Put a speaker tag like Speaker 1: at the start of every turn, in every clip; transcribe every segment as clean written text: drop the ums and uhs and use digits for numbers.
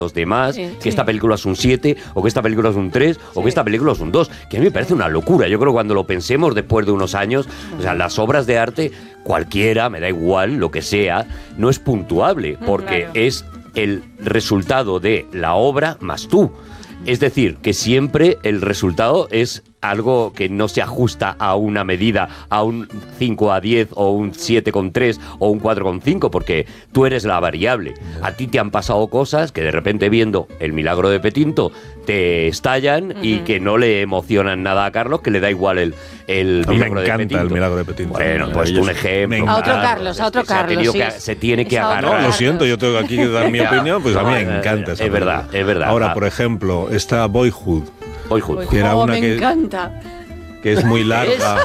Speaker 1: los demás, que esta película es un 7, o que esta película es un 3, o que esta película es un 2, que a mí me parece una locura. Yo creo que cuando lo pensemos después de unos años, o sea, las obras de arte, cualquiera, me da igual, lo que sea, no es puntuable, porque es el resultado de la obra más tú. Es decir, que siempre el resultado es algo que no se ajusta a una medida, a un 5/10 o un 7/3 o un 4/5, porque tú eres la variable. A ti te han pasado cosas que de repente viendo El milagro de Petinto te estallan y que no le emocionan nada a Carlos, que le da igual el milagro de Petinto.
Speaker 2: Me encanta El milagro de Petinto.
Speaker 1: Bueno, pues un ejemplo.
Speaker 3: A otro Carlos,
Speaker 1: Se tiene que agarrar.
Speaker 2: No, lo siento, yo tengo aquí que dar mi opinión, pues a mí me encanta esa
Speaker 1: película. Es verdad.
Speaker 2: Ahora, por ejemplo, está Boyhood.
Speaker 1: Que
Speaker 3: era una me encanta.
Speaker 2: Que es muy larga,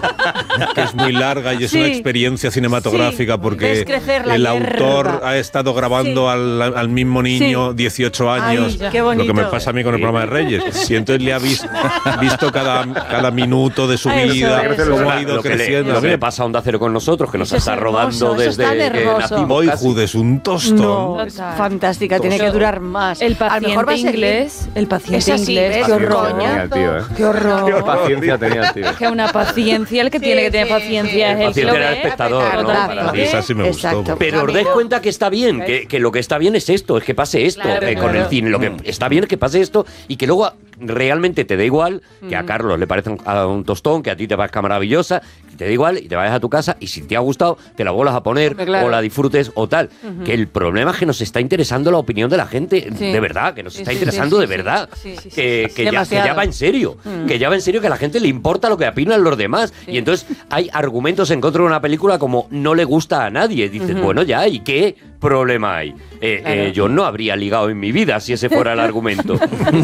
Speaker 2: y es una experiencia cinematográfica porque el autor ha estado grabando al mismo niño 18 años.
Speaker 3: Ay, qué bonito.
Speaker 2: Lo que me pasa a mí con el programa de Reyes. Y entonces le ha visto cada minuto de su vida, cómo ha ido creciendo.
Speaker 1: Lo que le pasa a Onda Cero con nosotros, que nos está rodando desde que nacimos.
Speaker 2: Boyhood es un tostón.
Speaker 3: No, fantástica, tiene que durar más.
Speaker 4: El paciente inglés. El paciente inglés.
Speaker 3: Qué horror.
Speaker 4: Qué horror.
Speaker 5: Qué paciencia tenía el tío.
Speaker 4: Que una paciencia, el que tiene que tener paciencia es el que lo
Speaker 1: era el
Speaker 4: ve.
Speaker 1: espectador.
Speaker 2: Esa sí me gustó.
Speaker 1: Pero os dais cuenta que está bien, que lo que está bien es esto, es que pase esto con el cine. Lo que está bien es que pase esto y que luego realmente te da igual, que a Carlos le parece un tostón, que a ti te parezca maravillosa, que te da igual y te vayas a tu casa y si te ha gustado te la vuelvas a poner o la disfrutes o tal. Que el problema es que nos está interesando la opinión de la gente, de verdad, que nos está interesando de verdad. Que ya va en serio, que ya va en serio, que a la gente le importa lo que opinan los demás. Y entonces hay argumentos en contra de una película como no le gusta a nadie. Dices, bueno, ya, ¿y qué problema hay? Yo no habría ligado en mi vida si ese fuera el argumento.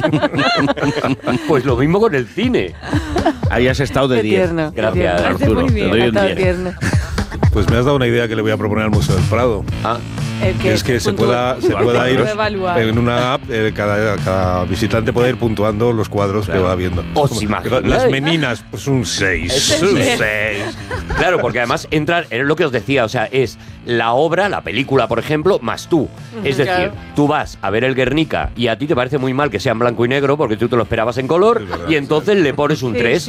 Speaker 1: Pues lo mismo con el cine.
Speaker 5: Ahí has estado de 10.
Speaker 1: Gracias,
Speaker 4: Arturo. Te doy un 10.
Speaker 2: Pues me has dado una idea que le voy a proponer al Museo del Prado. Que es que se pueda ir en una app, cada visitante puede ir puntuando los cuadros que va viendo. Las meninas, pues un 6.
Speaker 1: Claro, porque además entrar en lo que os decía, o sea, es la obra, la película, por ejemplo, más tú. Es decir, tú vas a ver el Guernica y a ti te parece muy mal que sea en blanco y negro porque tú te lo esperabas en color y entonces le pones un 3.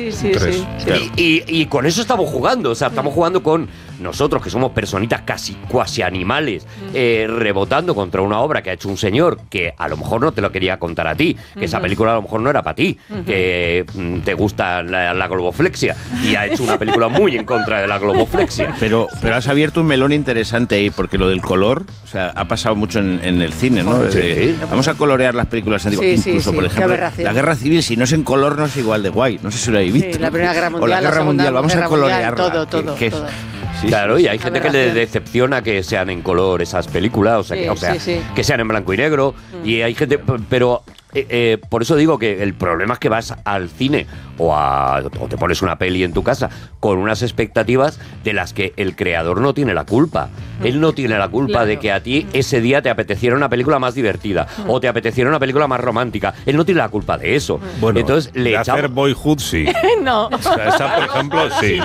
Speaker 1: Y con eso estamos jugando, o sea, estamos jugando con nosotros, que somos personitas cuasi animales, rebotando contra una obra que ha hecho un señor que a lo mejor no te lo quería contar a ti, que esa película a lo mejor no era para ti, que te gusta la globoflexia y ha hecho una película muy en contra de la globoflexia.
Speaker 5: Pero has abierto un melón interesante ahí, porque lo del color, o sea, ha pasado mucho en el cine, ¿no? Vamos a colorear las películas antiguas. Incluso, por ejemplo, la Guerra Civil, si no es en color, no es igual de guay. No sé si lo habéis visto.
Speaker 3: La Primera Guerra Mundial,
Speaker 5: o la Guerra Mundial, vamos a colorearla.
Speaker 3: Todo.
Speaker 1: Claro, y hay gente que le decepciona que sean en color esas películas, o sea, que sean en blanco y negro, y hay gente, pero por eso digo que el problema es que vas al cine o te pones una peli en tu casa con unas expectativas de las que el creador no tiene la culpa. Él no tiene la culpa de que a ti ese día te apeteciera una película más divertida o te apeteciera una película más romántica. Él no tiene la culpa de eso.
Speaker 2: Bueno,
Speaker 1: entonces
Speaker 2: de hacer Boyhood, sí.
Speaker 3: No.
Speaker 2: Esa, por ejemplo, sí.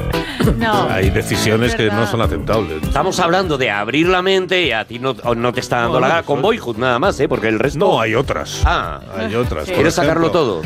Speaker 2: Hay decisiones que no son aceptables.
Speaker 1: Estamos hablando de abrir la mente y a ti no te está dando la gana con Boyhood nada más, porque el resto...
Speaker 2: No, hay otras.
Speaker 1: Hay
Speaker 2: otras.
Speaker 1: ¿Quieres sacarlo todo?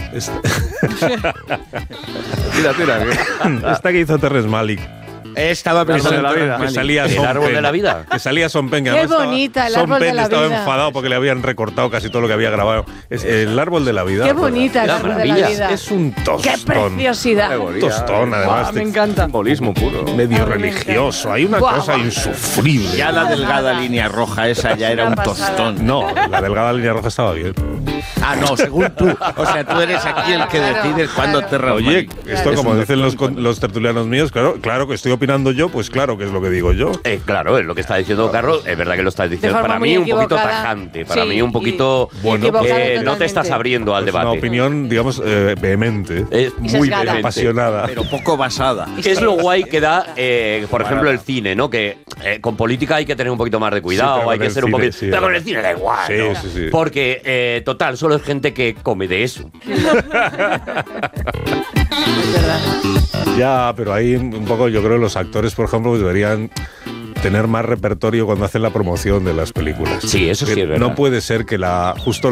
Speaker 2: Esta que hizo Terrence Malick.
Speaker 5: Estaba pensando
Speaker 2: que salía
Speaker 1: el árbol de la vida.
Speaker 2: Que salía Son Penn.
Speaker 3: Qué bonita, el árbol de la vida.
Speaker 2: Estaba enfadado porque le habían recortado casi todo lo que había grabado. Es el árbol de la vida.
Speaker 3: Qué bonita el árbol de la vida.
Speaker 2: Es un tostón.
Speaker 3: Qué preciosidad.
Speaker 2: Un tostón, además.
Speaker 3: Me encanta.
Speaker 5: Simbolismo puro.
Speaker 2: Medio religioso. Hay una cosa insufrible.
Speaker 5: Ya la delgada línea roja esa ya era un tostón.
Speaker 2: No, la delgada línea roja estaba bien.
Speaker 5: No, según tú. O sea, tú eres aquí el que decides cuándo te reúnes.
Speaker 2: Oye, esto como dicen los tertulianos míos, claro que estoy opinando yo, pues claro que es lo que digo yo.
Speaker 1: Claro, es lo que está diciendo Carlos, es verdad que lo estás diciendo. Para mí un poquito tajante, para mí un poquito...
Speaker 2: Bueno,
Speaker 1: no te estás abriendo al debate.
Speaker 2: Una opinión, digamos, vehemente.
Speaker 1: Muy
Speaker 2: apasionada.
Speaker 5: Pero poco basada.
Speaker 1: Es lo guay que da, por ejemplo, el cine, ¿no? Que con política hay que tener un poquito más de cuidado, hay que ser un poquito... Pero con el cine da igual, ¿no?
Speaker 2: Sí.
Speaker 1: Porque, total, solo es gente que come de eso.
Speaker 3: Es verdad.
Speaker 2: Ya, pero ahí un poco yo creo que los actores, por ejemplo, deberían tener más repertorio cuando hacen la promoción de las películas.
Speaker 1: Sí, eso sí es verdad.
Speaker 2: No puede ser que justo